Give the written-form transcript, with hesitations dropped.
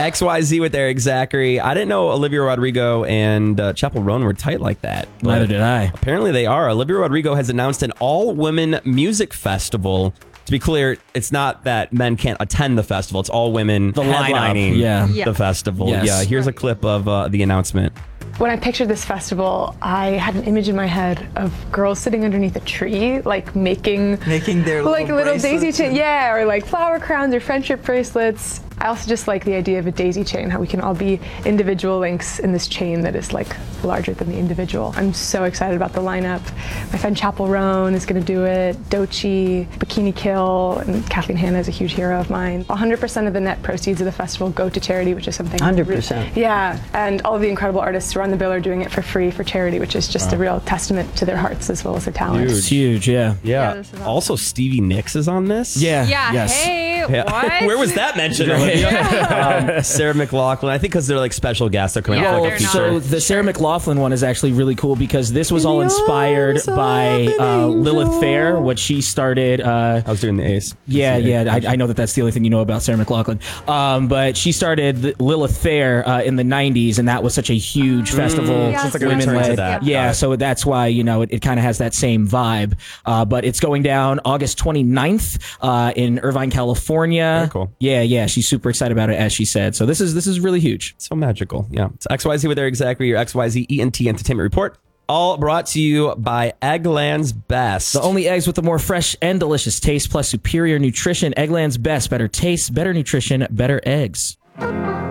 XYZ with Eric Zachary. I didn't know Olivia Rodrigo and Chappell Roan were tight like that. Neither did I. Apparently they are. Olivia Rodrigo has announced an all-women music festival. To be clear, it's not that men can't attend the festival. It's all women headlining the festival. Yes. Yeah, here's a clip of the announcement. When I pictured this festival, I had an image in my head of girls sitting underneath a tree, like making their like little daisy bracelets chain, or like flower crowns or friendship bracelets. I also just like the idea of a daisy chain, how we can all be individual links in this chain that is like larger than the individual. I'm so excited about the lineup. My friend Chappell Roan is going to do it, Doechii, Bikini Kill, and Kathleen Hanna is a huge hero of mine. 100% of the net proceeds of the festival go to charity, which is something 100%. Yeah, and all of the incredible artists who are on the bill are doing it for free for charity, which is just a real testament to their hearts as well as their talent. It's huge, yeah. Yeah. this is awesome. Also, Stevie Nicks is on this. Yeah. Hey, what? Where was that mentioned? Sarah McLachlan. I think because they're like special guests. They're coming out for like a feature. So the Sarah McLachlan one is actually really cool because this was all inspired by Lilith Fair, what she started. I was doing the Ace. I know that's the only thing you know about Sarah McLachlan. But she started Lilith Fair in the 90s, and that was such a huge festival. Yeah, it's like a return to that. Yeah, so that's why, it kind of has that same vibe. But it's going down August 29th in Irvine, California. Very cool. Yeah, she's super excited about it, as she said. So this is really huge. So magical. Yeah. It's XYZ with Eric Zachary, your XYZ ENT Entertainment Report. All brought to you by Eggland's Best. The only eggs with the more fresh and delicious taste plus superior nutrition. Eggland's Best. Better taste, better nutrition, better eggs.